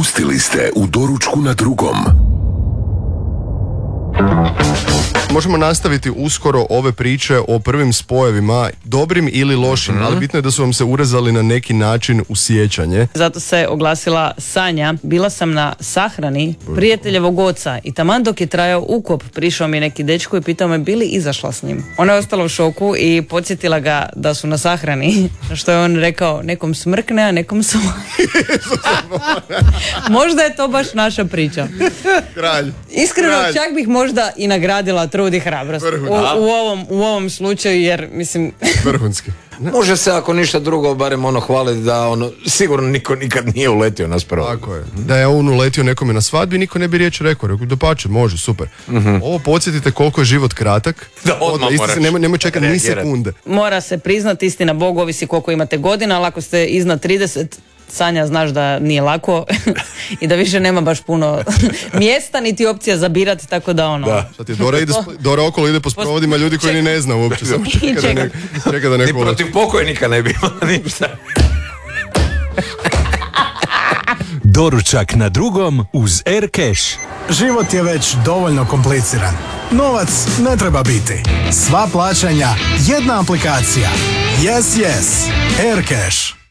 Propustili ste u Doručku na drugom. Možemo nastaviti uskoro ove priče o prvim spojevima, dobrim ili lošim, ali bitno je da su vam se urezali na neki način u sjećanje. Zato se oglasila Sanja. Bila sam na sahrani prijateljevog oca i taman dok je trajao ukop, prišao mi neki dečko i pitao me bi li izašla s njim. Ona je ostala u šoku i podsjetila ga da su na sahrani, što je on rekao, nekom smrkne, a nekom su... Možda je to baš naša priča. Kralj. Iskreno, Kralj. čak bih možda i nagradila trud i hrabrost u ovom slučaju, jer mislim... Vrhunski. Može se ako ništa drugo barem hvaliti da sigurno niko nikad nije uletio nas prvo. Tako je. Da je on uletio nekome na svadbi, niko ne bi riječ rekao. Dapače, može, super. Ovo podsjetite koliko je život kratak. Da odmah moraš nemoj čekati ni sekunde. Mora se priznati, istina Bog, ovisi koliko imate godina, ali ako ste iznad 30, Sanja, znaš da nije lako i da više nema baš puno mjesta niti opcija za birati, tako da Sad je Dora okolo ide po sprovodima ljudi koji ni ne zna uopće. Samo čeka da neko... Ni protiv pokojnika ne bi imala ništa. Doručak na drugom uz Aircash. Život je već dovoljno kompliciran. Novac ne treba biti. Sva plaćanja, jedna aplikacija. Yes, yes. Aircash.